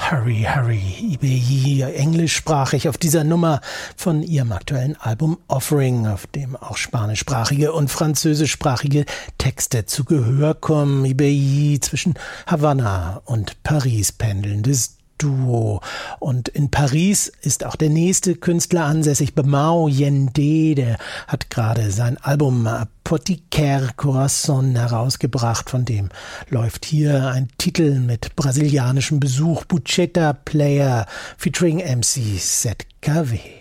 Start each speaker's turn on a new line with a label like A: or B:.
A: Hurry, Hurry, IBI, englischsprachig auf dieser Nummer von ihrem aktuellen Album Offering, auf dem auch spanischsprachige und französischsprachige Texte zu Gehör kommen. IBI zwischen Havanna und Paris pendelndes Duo. Und in Paris ist auch der nächste Künstler ansässig, Bemao Yende, der hat gerade sein Album Apothicaire Corazon herausgebracht, von dem läuft hier ein Titel mit brasilianischem Besuch, Bucheta Player featuring MC ZKW.